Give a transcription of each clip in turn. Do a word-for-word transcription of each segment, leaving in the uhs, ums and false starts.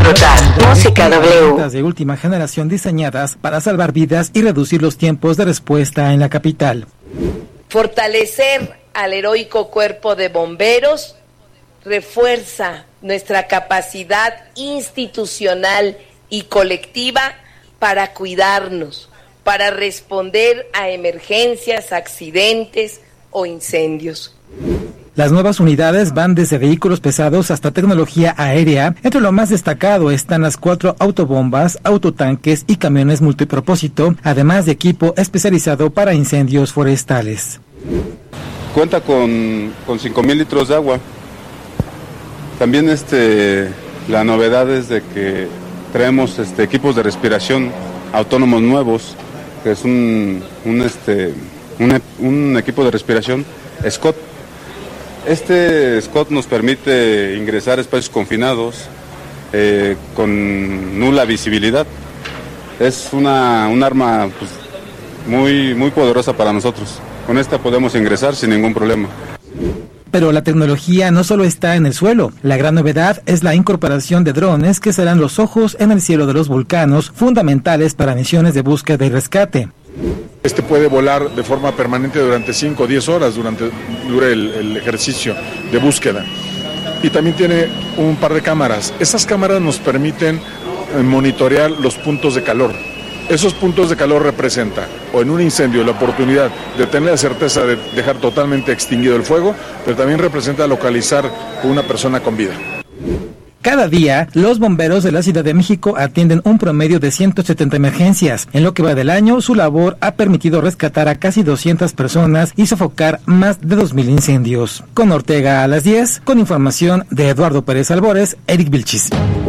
disfrutar Música W. De última generación diseñadas para salvar vidas y reducir los tiempos de respuesta en la capital. Fortalecer al heroico cuerpo de bomberos refuerza nuestra capacidad institucional y colectiva para cuidarnos, para responder a emergencias, accidentes o incendios. Las nuevas unidades van desde vehículos pesados hasta tecnología aérea. Entre lo más destacado están las cuatro autobombas, autotanques y camiones multipropósito, además de equipo especializado para incendios forestales. Cuenta con, con cinco mil litros de agua. También este, la novedad es de que traemos este, equipos de respiración autónomos nuevos, que es un, un, este, un, un equipo de respiración Scott. Este Scott nos permite ingresar a espacios confinados eh, con nula visibilidad. Es una, un arma pues, muy, muy poderosa para nosotros. Con esta podemos ingresar sin ningún problema. Pero la tecnología no solo está en el suelo. La gran novedad es la incorporación de drones que serán los ojos en el cielo de los volcanos, fundamentales para misiones de búsqueda y rescate. Este puede volar de forma permanente durante cinco o diez horas durante dure el, el ejercicio de búsqueda. Y también tiene un par de cámaras. Esas cámaras nos permiten monitorear los puntos de calor. Esos puntos de calor representan, o en un incendio, la oportunidad de tener la certeza de dejar totalmente extinguido el fuego, pero también representa localizar a una persona con vida. Cada día, los bomberos de la Ciudad de México atienden un promedio de ciento setenta emergencias. En lo que va del año, su labor ha permitido rescatar a casi doscientas personas y sofocar más de dos mil incendios. Con Ortega a las diez, con información de Eduardo Pérez Albores, Eric Vilchis.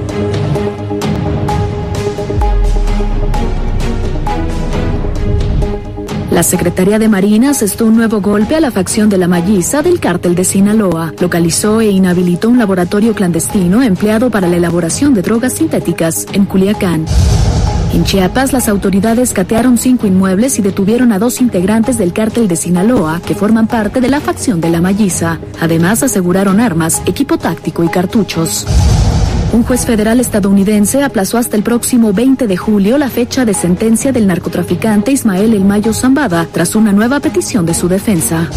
La Secretaría de Marina asestó un nuevo golpe a la facción de la Malliza del cártel de Sinaloa. Localizó e inhabilitó un laboratorio clandestino empleado para la elaboración de drogas sintéticas en Culiacán. En Chiapas, las autoridades catearon cinco inmuebles y detuvieron a dos integrantes del cártel de Sinaloa que forman parte de la facción de la Malliza. Además, aseguraron armas, equipo táctico y cartuchos. Un juez federal estadounidense aplazó hasta el próximo veinte de julio la fecha de sentencia del narcotraficante Ismael El Mayo Zambada tras una nueva petición de su defensa.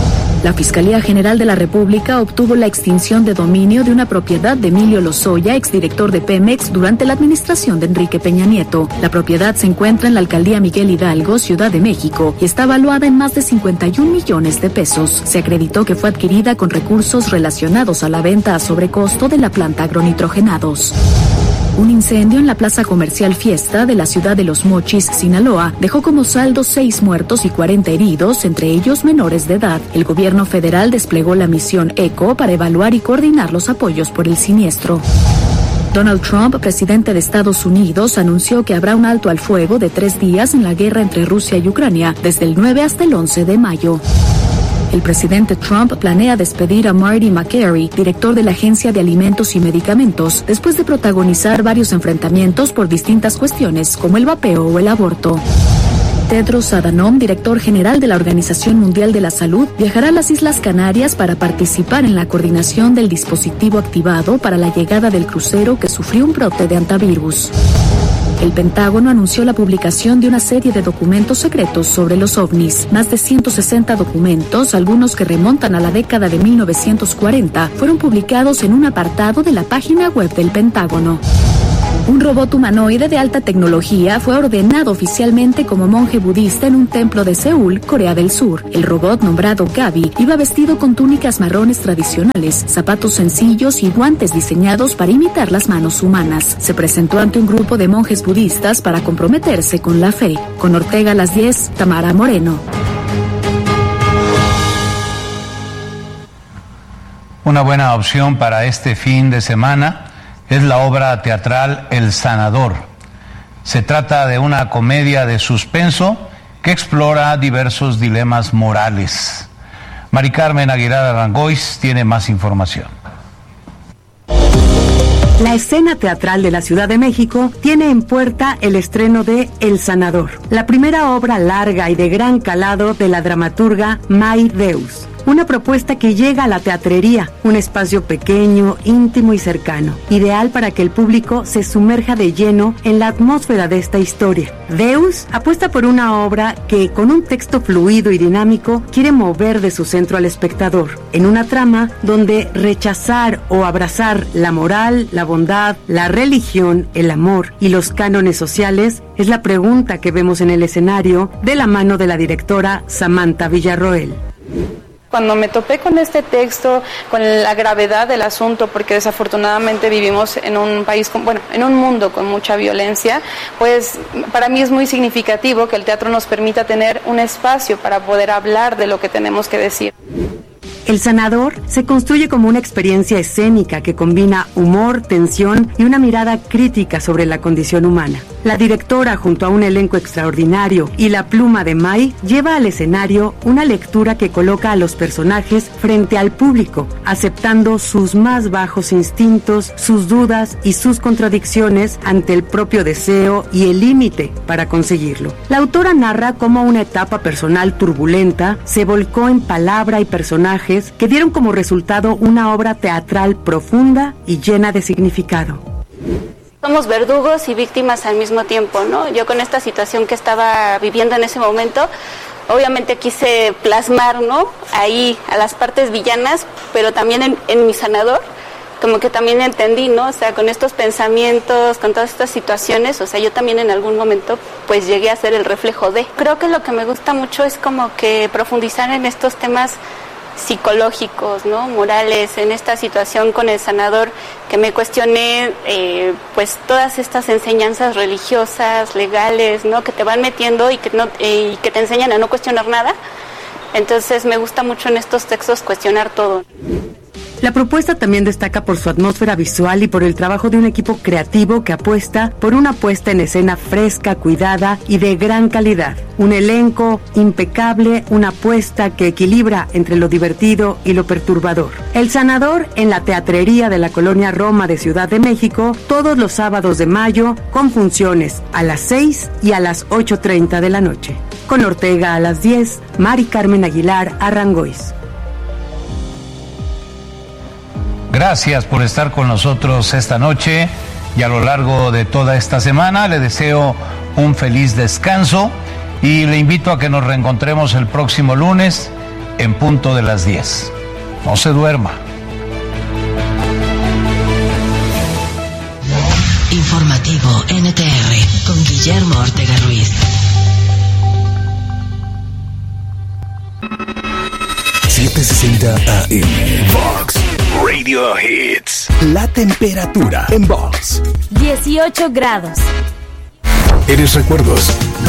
La Fiscalía General de la República obtuvo la extinción de dominio de una propiedad de Emilio Lozoya, exdirector de Pemex, durante la administración de Enrique Peña Nieto. La propiedad se encuentra en la alcaldía Miguel Hidalgo, Ciudad de México, y está valuada en más de cincuenta y un millones de pesos. Se acreditó que fue adquirida con recursos relacionados a la venta a sobrecosto de la planta agronitrogenados. Un incendio en la plaza comercial Fiesta de la ciudad de Los Mochis, Sinaloa, dejó como saldo seis muertos y cuarenta heridos, entre ellos menores de edad. El gobierno federal desplegó la misión ECO para evaluar y coordinar los apoyos por el siniestro. Donald Trump, presidente de Estados Unidos, anunció que habrá un alto al fuego de tres días en la guerra entre Rusia y Ucrania, desde el nueve hasta el once de mayo. El presidente Trump planea despedir a Marty Makary, director de la Agencia de Alimentos y Medicamentos, después de protagonizar varios enfrentamientos por distintas cuestiones, como el vapeo o el aborto. Tedros Adhanom, director general de la Organización Mundial de la Salud, viajará a las Islas Canarias para participar en la coordinación del dispositivo activado para la llegada del crucero que sufrió un brote de antivirus. El Pentágono anunció la publicación de una serie de documentos secretos sobre los ovnis. Más de ciento sesenta documentos, algunos que remontan a la década de mil novecientos cuarenta, fueron publicados en un apartado de la página web del Pentágono. Un robot humanoide de alta tecnología fue ordenado oficialmente como monje budista en un templo de Seúl, Corea del Sur. El robot, nombrado Gaby, iba vestido con túnicas marrones tradicionales, zapatos sencillos y guantes diseñados para imitar las manos humanas. Se presentó ante un grupo de monjes budistas para comprometerse con la fe. Con Ortega a las diez, Tamara Moreno. Una buena opción para este fin de semana es la obra teatral El Sanador. Se trata de una comedia de suspenso que explora diversos dilemas morales. Mari Carmen Aguilar Arangoiz tiene más información. La escena teatral de la Ciudad de México tiene en puerta el estreno de El Sanador, la primera obra larga y de gran calado de la dramaturga May Deus. una propuesta que llega a la teatrería, un espacio pequeño, íntimo y cercano, ideal para que el público se sumerja de lleno en la atmósfera de esta historia. Deus apuesta por una obra que, con un texto fluido y dinámico, quiere mover de su centro al espectador, en una trama donde rechazar o abrazar la moral, la bondad, la religión, el amor y los cánones sociales es la pregunta que vemos en el escenario de la mano de la directora Samantha Villarroel. Cuando me topé con este texto, con la gravedad del asunto, porque desafortunadamente vivimos en un país, con, bueno, en un mundo con mucha violencia, pues para mí es muy significativo que el teatro nos permita tener un espacio para poder hablar de lo que tenemos que decir. El Sanador se construye como una experiencia escénica que combina humor, tensión y una mirada crítica sobre la condición humana. La directora, junto a un elenco extraordinario y la pluma de May, lleva al escenario una lectura que coloca a los personajes frente al público, aceptando sus más bajos instintos, sus dudas y sus contradicciones ante el propio deseo y el límite para conseguirlo. La autora narra cómo una etapa personal turbulenta se volcó en palabra y personajes que dieron como resultado una obra teatral profunda y llena de significado. Somos verdugos y víctimas al mismo tiempo, ¿no? Yo con esta situación que estaba viviendo en ese momento, obviamente quise plasmar, ¿no?, ahí a las partes villanas, pero también en, en mi sanador, como que también entendí, ¿no? O sea, con estos pensamientos, con todas estas situaciones, o sea, yo también en algún momento pues llegué a ser el reflejo de. Creo que lo que me gusta mucho es como que profundizar en estos temas psicológicos, ¿no?, morales, en esta situación con el sanador, que me cuestioné eh, pues todas estas enseñanzas religiosas, legales, ¿no?, que te van metiendo y que no eh, y que te enseñan a no cuestionar nada. Entonces me gusta mucho en estos textos cuestionar todo. La propuesta también destaca por su atmósfera visual y por el trabajo de un equipo creativo que apuesta por una puesta en escena fresca, cuidada y de gran calidad. Un elenco impecable, una apuesta que equilibra entre lo divertido y lo perturbador. El Sanador en la Teatrería de la Colonia Roma de Ciudad de México, todos los sábados de mayo, con funciones a las seis y a las ocho treinta de la noche. Con Ortega a las diez, Mari Carmen Aguilar Arrangois. Gracias por estar con nosotros esta noche y a lo largo de toda esta semana. Le deseo un feliz descanso y le invito a que nos reencontremos el próximo lunes en punto de las diez. No se duerma. Informativo N T R con Guillermo Ortega Ruiz. setecientos sesenta A M Vox Radio Hits. La temperatura en Vox. dieciocho grados. Eres Recuerdos.